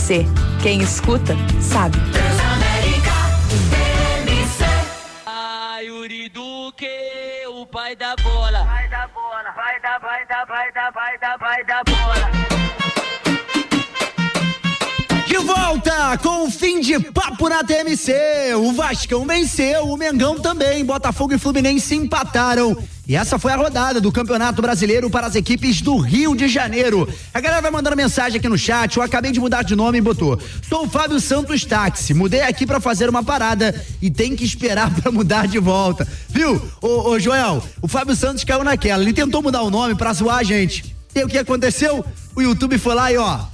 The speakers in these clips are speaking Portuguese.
TMC. Quem escuta, sabe. Yuri Duque, o pai da bola. Vai da bola, vai da bola. De volta com o fim de papo na TMC. O Vascão venceu, o Mengão também. Botafogo e Fluminense empataram. E essa foi a rodada do Campeonato Brasileiro para as equipes do Rio de Janeiro. A galera vai mandando mensagem aqui no chat. Eu acabei de mudar de nome e botou: sou o Fábio Santos Táxi. Mudei aqui para fazer uma parada e tem que esperar para mudar de volta. Viu? Ô Joel, o Fábio Santos caiu naquela. Ele tentou mudar o nome para zoar a gente. E o que aconteceu? O YouTube foi lá e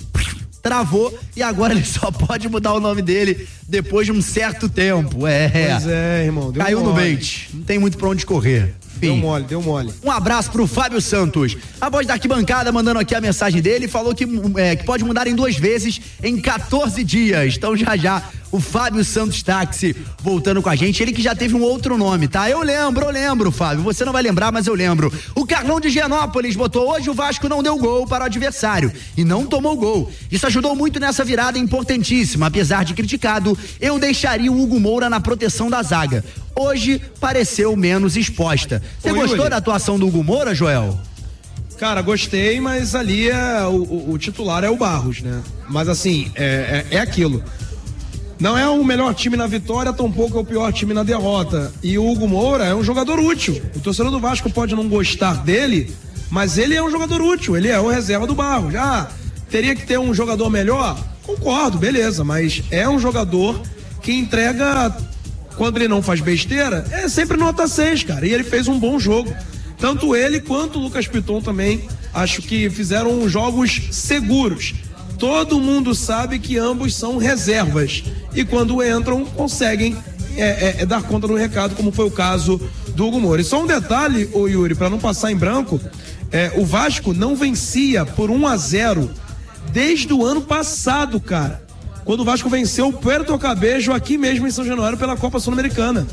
travou, e agora ele só pode mudar o nome dele depois de um certo tempo. Pois é, irmão. Caiu no bait. Não tem muito pra onde correr. Enfim, deu mole. Um abraço pro Fábio Santos. A voz da arquibancada mandando aqui a mensagem dele, falou que pode mudar em 2 vezes em 14 dias. Então já o Fábio Santos Táxi voltando com a gente, ele que já teve um outro nome, tá? Eu lembro, Fábio, você não vai lembrar, mas eu lembro. O Carlão de Genópolis botou: hoje o Vasco não deu gol para o adversário e não tomou gol. Isso ajudou muito nessa virada importantíssima. Apesar de criticado, eu deixaria o Hugo Moura na proteção da zaga. Hoje pareceu menos exposta. Você gostou da atuação do Hugo Moura, Joel? Cara, gostei, mas ali o titular é o Barros, né? Mas assim, é aquilo. Não é o melhor time na vitória, tampouco é o pior time na derrota. E o Hugo Moura é um jogador útil. O torcedor do Vasco pode não gostar dele, mas ele é um jogador útil, ele é o reserva do Barros. Teria que ter um jogador melhor? Concordo, beleza, mas é um jogador que entrega, quando ele não faz besteira, é sempre nota 6, cara. E ele fez um bom jogo. Tanto ele quanto o Lucas Piton também, acho que fizeram jogos seguros. Todo mundo sabe que ambos são reservas e quando entram conseguem dar conta do recado, como foi o caso do Hugo Moura. E só um detalhe, Yuri, para não passar em branco, o Vasco não vencia por 1-0 desde o ano passado, cara, quando o Vasco venceu o Puerto Cabello aqui mesmo em São Januário pela Copa Sul-Americana.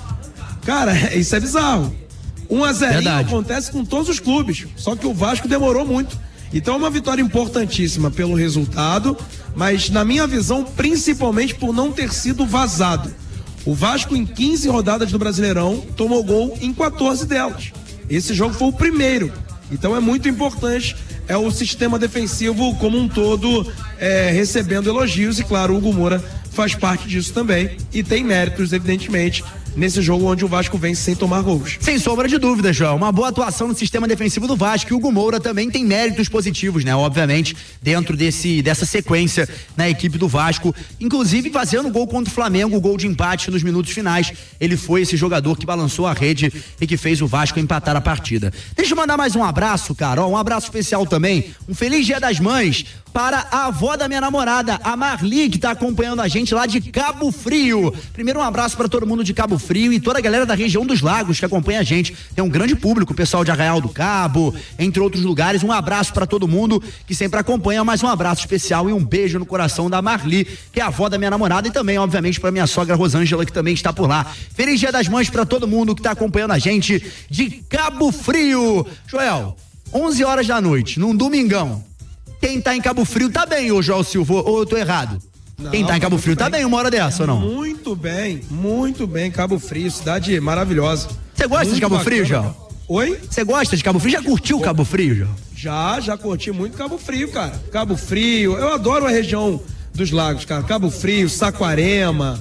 Cara, isso é bizarro. 1-0 acontece com todos os clubes, só que o Vasco demorou muito. Então é uma vitória importantíssima pelo resultado, mas na minha visão, principalmente por não ter sido vazado. O Vasco em 15 rodadas do Brasileirão tomou gol em 14 delas. Esse jogo foi o primeiro. Então é muito importante o sistema defensivo como um todo recebendo elogios e claro, o Hugo Moura faz parte disso também e tem méritos, evidentemente, nesse jogo onde o Vasco vence sem tomar gols. Sem sombra de dúvida, João. Uma boa atuação no sistema defensivo do Vasco, e o Hugo Moura também tem méritos positivos, né? Obviamente, dentro dessa sequência na equipe do Vasco, inclusive fazendo gol contra o Flamengo, o gol de empate nos minutos finais. Ele foi esse jogador que balançou a rede e que fez o Vasco empatar a partida. Deixa eu mandar mais um abraço, cara. Um abraço especial também. Um feliz Dia das Mães para a avó da minha namorada, a Marli, que tá acompanhando a gente lá de Cabo Frio. Primeiro, um abraço para todo mundo de Cabo Frio e toda a galera da região dos Lagos que acompanha a gente. Tem um grande público, o pessoal de Arraial do Cabo, entre outros lugares. Um abraço para todo mundo que sempre acompanha, mais um abraço especial e um beijo no coração da Marli, que é a avó da minha namorada, e também, obviamente, para minha sogra Rosângela, que também está por lá. Feliz Dia das Mães para todo mundo que tá acompanhando a gente de Cabo Frio. Joel, 11 horas da noite, num domingão. Quem tá em Cabo Frio tá bem, ô Joel Silva, ou eu tô errado? Não, quem tá em Cabo Frio tá bem uma hora dessa, ou não? Muito bem, Cabo Frio, cidade maravilhosa. Você gosta de Cabo Frio, João? Oi? Você gosta de Cabo Frio? Já curtiu Cabo Frio, João? Já curti muito Cabo Frio, cara. Cabo Frio, eu adoro a região dos lagos, cara. Cabo Frio, Saquarema,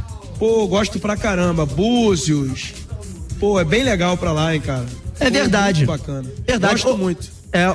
gosto pra caramba, Búzios, é bem legal pra lá, hein, cara. É verdade. Muito bacana. Verdade. Gosto muito.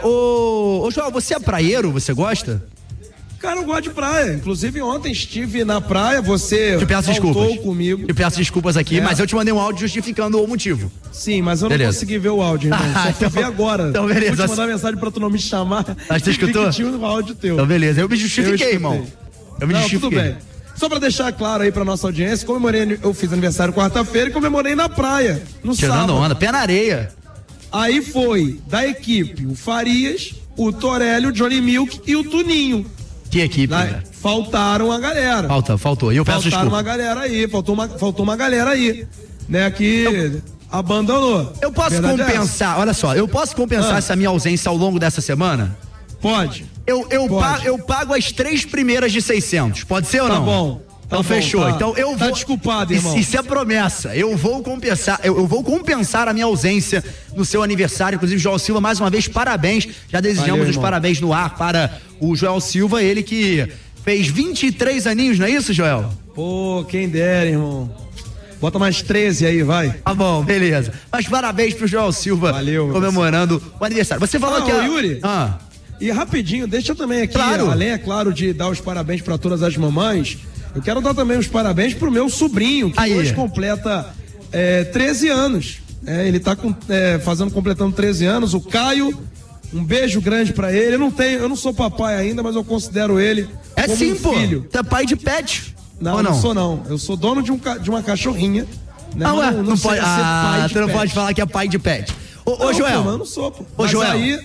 Ô João, você é praieiro? Você gosta? Cara, eu gosto de praia. Inclusive, ontem estive na praia, você faltou comigo. Te peço desculpas aqui, mas eu te mandei um áudio justificando o motivo. Sim, mas eu não consegui ver o áudio, irmão. Só fui ver agora. Então, beleza. Vou te mandar mensagem pra tu não me chamar. Mas você escutou? O áudio teu. Então, beleza. Eu me justifiquei, irmão. Tudo bem. Só pra deixar claro aí pra nossa audiência, eu fiz aniversário quarta-feira e comemorei na praia, no sábado. Tirando onda, pé na areia. Aí foi da equipe o Farias, o Torélio, o Johnny Milk e o Tuninho. Que equipe, né? Faltaram a galera. Faltou. E eu peço desculpa. Faltou uma galera aí, né, que abandonou. Eu posso compensar, olha só, eu posso compensar essa minha ausência ao longo dessa semana? Pode. Eu pago as 3 primeiras de 600. Pode ser ou não? Tá bom. Então fechou. Tá. Então eu vou. Tá desculpado, irmão. Isso é promessa. Eu vou compensar. Eu vou compensar a minha ausência no seu aniversário. Inclusive, Joel Silva, mais uma vez, parabéns. Já desejamos os parabéns no ar para o Joel Silva, ele que fez 23 aninhos, não é isso, Joel? Pô, quem dera, irmão. Bota mais 13 aí, vai. Tá bom, beleza. Mas parabéns pro Joel Silva. Valeu, comemorando o aniversário. Você falou que Yuri. E rapidinho, deixa eu também aqui, além, é claro, de dar os parabéns para todas as mamães, eu quero dar também os parabéns pro meu sobrinho, que hoje completa 13 anos. Ele tá completando 13 anos, o Caio. Um beijo grande pra ele. Eu não sou papai ainda, mas eu considero ele como um filho. Você é pai de pet? Não sou não. Eu sou dono de uma cachorrinha. Né? Não pode. Você não pode falar que é pai de pet. Ô Joel. Eu não sou, pô. Ô Joel. Aí,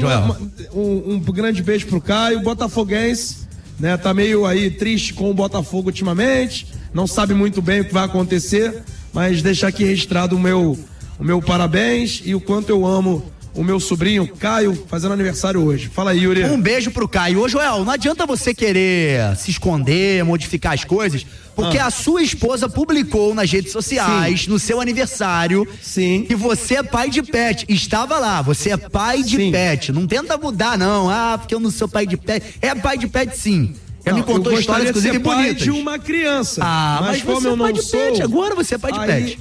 um grande beijo pro Caio, botafoguense, né? Tá meio aí triste com o Botafogo ultimamente. Não sabe muito bem o que vai acontecer, mas deixar aqui registrado o meu parabéns e o quanto eu amo o meu sobrinho Caio, fazendo aniversário hoje. Fala aí, Yuri. Um beijo pro Caio. Ô, Joel, não adianta você querer se esconder, modificar as coisas, porque a sua esposa publicou nas redes sociais, no seu aniversário, que você é pai de pet. Estava lá, você é pai de pet. Não tenta mudar, não. Porque eu não sou pai de pet. É pai de pet, sim. Me contou histórias, inclusive, bonitas. Eu gostaria de ser pai de uma criança. Mas como eu não sou... Pet. Agora você é pai de pet.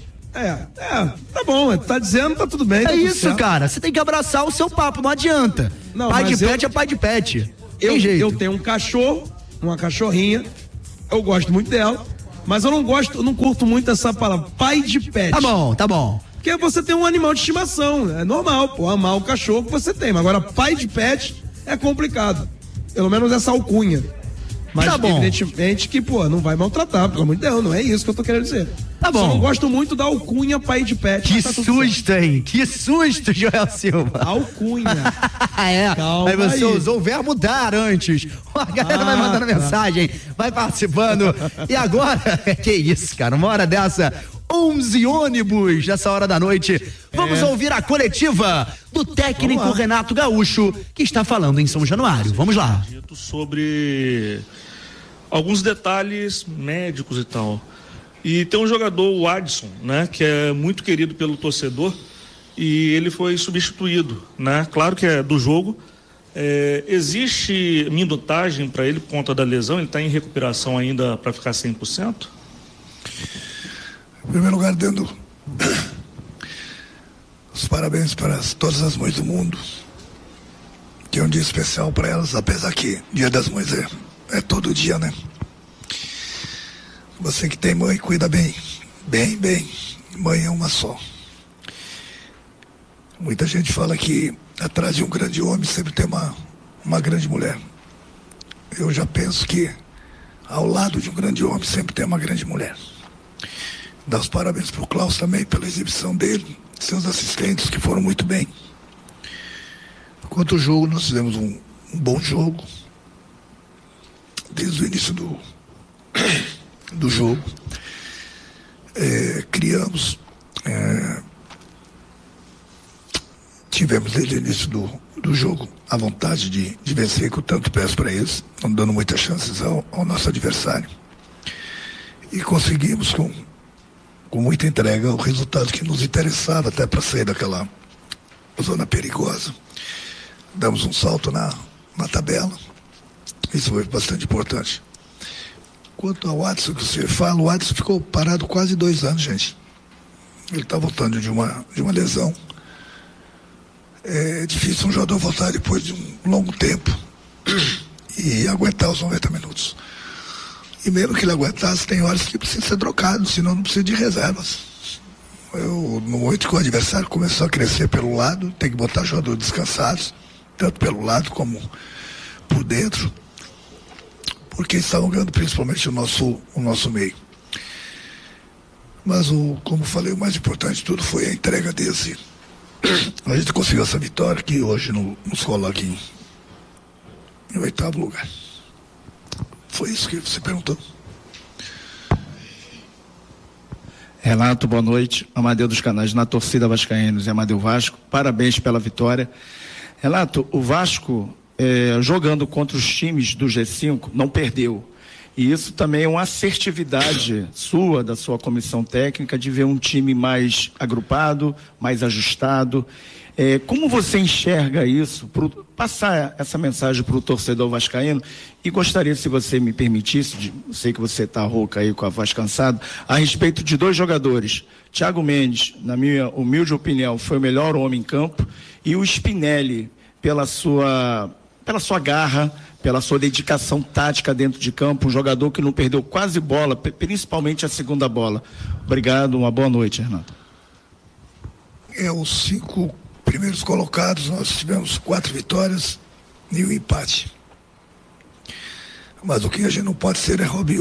Tá bom, tá dizendo, tá tudo bem. É isso, cara, você tem que abraçar o seu papo, não adianta. Pai de pet é pai de pet. Eu tenho um cachorro, uma cachorrinha, eu gosto muito dela, mas eu não curto muito essa palavra, pai de pet. Tá bom. Porque você tem um animal de estimação, é normal, amar o cachorro que você tem, mas agora pai de pet é complicado, pelo menos essa alcunha. Mas evidentemente que, não vai maltratar, pelo amor de Deus, não é isso que eu tô querendo dizer. Tá bom. Só não gosto muito da alcunha pai de pet. Que susto, hein? Que susto, Joel Silva. Alcunha. Calma aí. Você usou o verbo dar antes. A galera vai mandando mensagem, vai participando. E agora, que isso, cara, uma hora dessa, 11 ônibus nessa hora da noite. Vamos ouvir a coletiva do técnico Renato Gaúcho, que está falando em São Januário. Vamos lá. Sobre alguns detalhes médicos e tal. E tem um jogador, o Adson, né, que é muito querido pelo torcedor, e ele foi substituído, né? Claro que é do jogo. Existe minutagem para ele por conta da lesão? Ele está em recuperação ainda para ficar 100%? Em primeiro lugar, dando os parabéns para todas as mães do mundo, que é um dia especial para elas, apesar que Dia das Mães é todo dia, né? Você que tem mãe, cuida bem. Bem. Mãe é uma só. Muita gente fala que atrás de um grande homem sempre tem uma grande mulher. Eu já penso que ao lado de um grande homem sempre tem uma grande mulher. Dar os parabéns pro Klaus também pela exibição dele, seus assistentes que foram muito bem. Quanto ao jogo, nós fizemos um bom jogo. Desde o início do jogo. Criamos. Tivemos desde o início do jogo a vontade de vencer, que eu tanto peço para eles, não dando muitas chances ao nosso adversário. E conseguimos com muita entrega o resultado que nos interessava até para sair daquela zona perigosa. Damos um salto na tabela. Isso foi bastante importante. Quanto ao Adson que você fala, o Adson ficou parado quase 2 anos, gente. Ele está voltando de uma lesão. É difícil um jogador voltar depois de um longo tempo e aguentar os 90 minutos. E mesmo que ele aguentasse, tem horas que precisa ser trocado, senão não precisa de reservas. No momento que o adversário começou a crescer pelo lado, tem que botar jogadores descansados, tanto pelo lado como por dentro, porque estavam ganhando principalmente o nosso meio. Mas, como falei, o mais importante de tudo foi a entrega desse. A gente conseguiu essa vitória que hoje nos coloca em 8º lugar. Foi isso que você perguntou. Renato, boa noite. Amadeu dos Canais, na torcida vascaínos e Amadeu Vasco. Parabéns pela vitória. Renato, o Vasco jogando contra os times do G5, não perdeu. E isso também é uma assertividade da sua comissão técnica, de ver um time mais agrupado, mais ajustado. Como você enxerga isso, passar essa mensagem para o torcedor vascaíno? E gostaria, se você me permitisse, sei que você está rouca aí com a voz cansada, a respeito de 2 jogadores. Thiago Mendes, na minha humilde opinião, foi o melhor homem em campo, e o Spinelli, pela sua garra, pela sua dedicação tática dentro de campo, um jogador que não perdeu quase bola, principalmente a segunda bola. Obrigado, uma boa noite, Renato. Os 5 primeiros colocados, nós tivemos 4 vitórias e um empate. Mas o que a gente não pode ser é Robin